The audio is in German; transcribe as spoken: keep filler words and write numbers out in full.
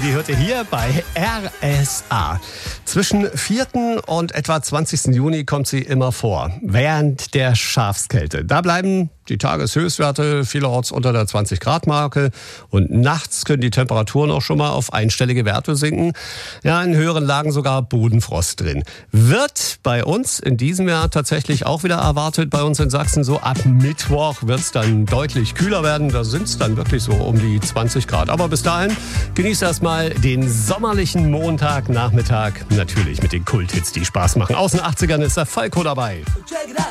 die hört ihr hier bei R S A. Zwischen vierten und etwa zwanzigsten Juni kommt sie immer vor, während der Schafskälte. Da bleiben die Tageshöchstwerte vielerorts unter der zwanzig Grad Marke und nachts können die Temperaturen auch schon mal auf einstellige Werte sinken. Ja, in höheren Lagen sogar Bodenfrost drin. Wird bei uns in diesem Jahr tatsächlich auch wieder erwartet. Bei uns in Sachsen so ab Mittwoch wird es dann deutlich kühler werden. Da sind es dann wirklich so um die zwanzig Grad. Aber bis dahin genießt erstmal den sommerlichen Montagnachmittag. Natürlich mit den Kulthits, die Spaß machen. Aus den achtzigern ist der Falco dabei. Check it out.